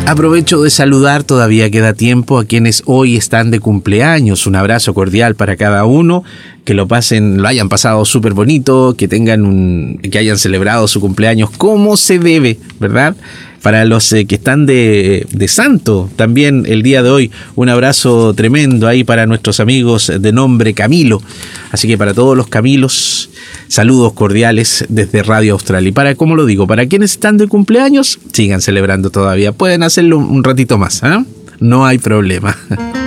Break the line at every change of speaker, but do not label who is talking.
Aprovecho de saludar, todavía queda tiempo, a quienes hoy están de cumpleaños. Un abrazo cordial para cada uno, que lo hayan pasado súper bonito, que hayan celebrado su cumpleaños como se debe, ¿verdad? Para los que están de santo, también el día de hoy, un abrazo tremendo ahí para nuestros amigos de nombre Camilo. Así que para todos los Camilos, saludos cordiales desde Radio Austral. Y para quienes están de cumpleaños, sigan celebrando todavía. Pueden hacerlo un ratito más, ¿eh? No hay problema.